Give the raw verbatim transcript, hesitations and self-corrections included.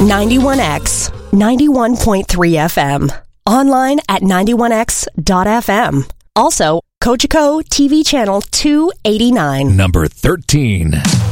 ninety-one X, ninety-one point three F M. Online at ninety-one x dot f m. Also, Cogeco T V channel two eighty-nine. Number thirteen.